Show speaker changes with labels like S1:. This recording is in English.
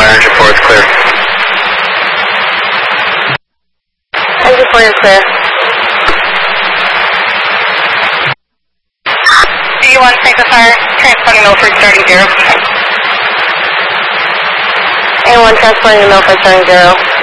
S1: fire engine 4 is clear.
S2: Engine 4 is clear.
S3: Do you want to take the fire? Transporting Milford, starting 0.
S2: A1 transporting to Milford, starting 0.